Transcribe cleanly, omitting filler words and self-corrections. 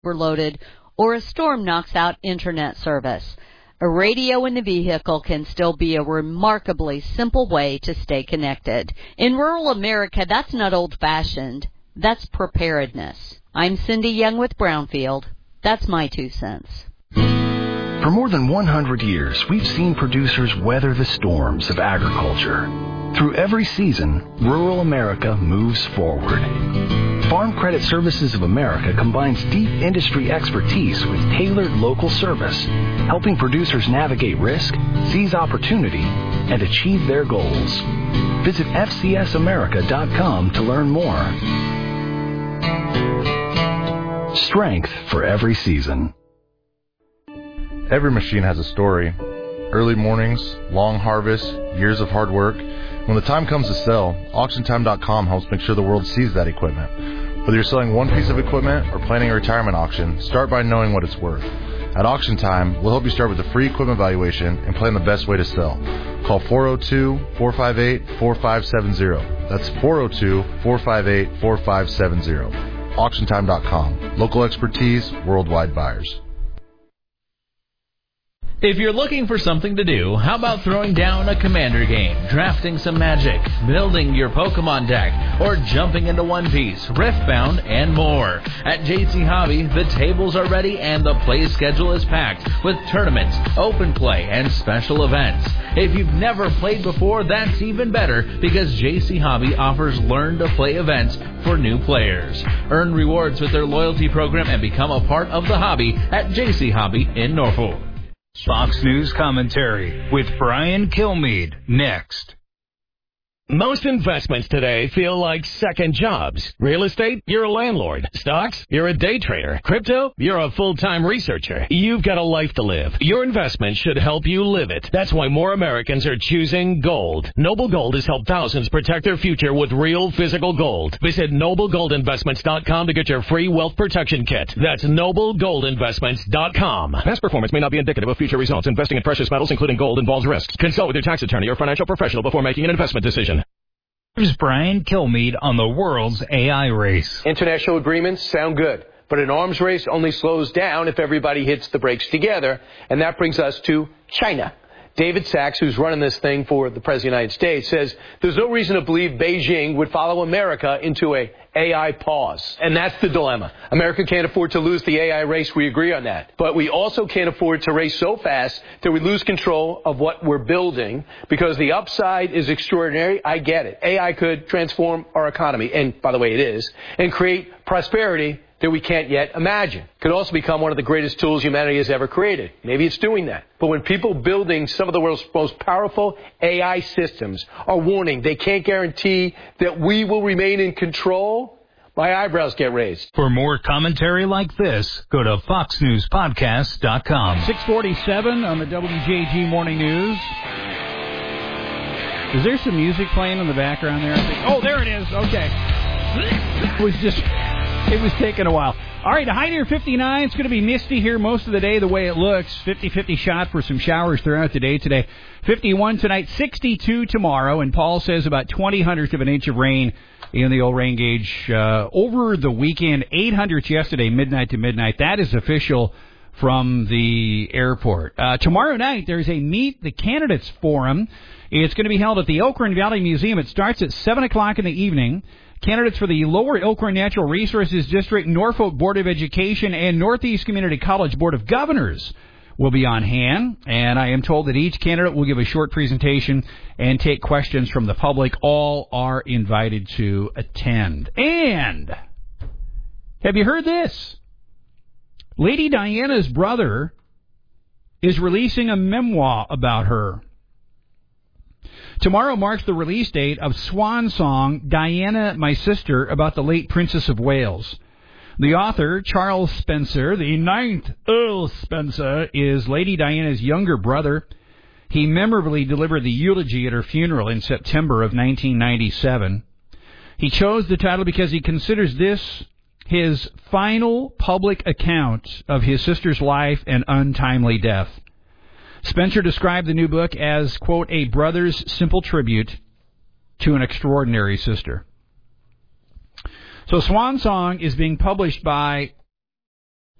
overloaded, or a storm knocks out internet service. A radio in the vehicle can still be a remarkably simple way to stay connected. In rural America, that's not old-fashioned. That's preparedness. I'm Cindy Young with Brownfield. That's my 2 cents. For more than 100 years, we've seen producers weather the storms of agriculture. Through every season, rural America moves forward. Farm Credit Services of America combines deep industry expertise with tailored local service, helping producers navigate risk, seize opportunity, and achieve their goals. Visit FCSAmerica.com to learn more. Strength for every season. Every machine has a story. Early mornings, long harvests, years of hard work. When the time comes to sell, AuctionTime.com helps make sure the world sees that equipment. Whether you're selling one piece of equipment or planning a retirement auction, start by knowing what it's worth. At Auction Time, we'll help you start with a free equipment valuation and plan the best way to sell. Call 402-458-4570. That's 402-458-4570. AuctionTime.com. Local expertise, worldwide buyers. If you're looking for something to do, how about throwing down a Commander game, drafting some Magic, building your Pokemon deck, or jumping into One Piece, Riftbound, and more? At JC Hobby, the tables are ready and the play schedule is packed with tournaments, open play, and special events. If you've never played before, that's even better because JC Hobby offers learn-to-play events for new players. Earn rewards with their loyalty program and become a part of the hobby at JC Hobby in Norfolk. Fox News Commentary with Brian Kilmeade next. Most investments today feel like second jobs. Real estate, you're a landlord. Stocks, you're a day trader. Crypto, you're a full-time researcher. You've got a life to live. Your investment should help you live it. That's why more Americans are choosing gold. Noble Gold has helped thousands protect their future with real physical gold. Visit NobleGoldInvestments.com to get your free wealth protection kit. That's NobleGoldInvestments.com. Past performance may not be indicative of future results. Investing in precious metals, including gold, involves risks. Consult with your tax attorney or financial professional before making an investment decision. Here's Brian Kilmeade on the world's AI race. International agreements sound good, but an arms race only slows down if everybody hits the brakes together, and that brings us to China. David Sachs, who's running this thing for the President of the United States, says there's no reason to believe Beijing would follow America into a AI pause. And that's the dilemma. America can't afford to lose the AI race. We agree on that. But we also can't afford to race so fast that we lose control of what we're building because the upside is extraordinary. I get it. AI could transform our economy, and by the way, it is, and create prosperity that we can't yet imagine. Could also become one of the greatest tools humanity has ever created. Maybe it's doing that. But when people building some of the world's most powerful AI systems are warning they can't guarantee that we will remain in control, my eyebrows get raised. For more commentary like this, go to FoxNewsPodcast.com. 647 on the WJG Morning News. Is there some music playing in the background there? Oh, there it is. Okay. It was taking a while. All right, a high near 59. It's going to be misty here most of the day the way it looks. 50-50 shot for some showers throughout the day today. 51 tonight, 62 tomorrow. And Paul says about 0.20 of an inch of rain in the old rain gauge over the weekend. 0.08 yesterday, midnight to midnight. That is official from the airport. Tomorrow night, there's a Meet the Candidates Forum. It's going to be held at the Elkhorn Valley Museum. It starts at 7 o'clock in the evening. Candidates for the Lower Elkhorn Natural Resources District, Norfolk Board of Education, and Northeast Community College Board of Governors will be on hand. And I am told that each candidate will give a short presentation and take questions from the public. All are invited to attend. And have you heard this? Lady Diana's brother is releasing a memoir about her. Tomorrow marks the release date of Swan Song, Diana, My Sister, about the late Princess of Wales. The author, Charles Spencer, the 9th Earl Spencer, is Lady Diana's younger brother. He memorably delivered the eulogy at her funeral in September of 1997. He chose the title because he considers this his final public account of his sister's life and untimely death. Spencer described the new book as, quote, a brother's simple tribute to an extraordinary sister. So Swan Song is being published by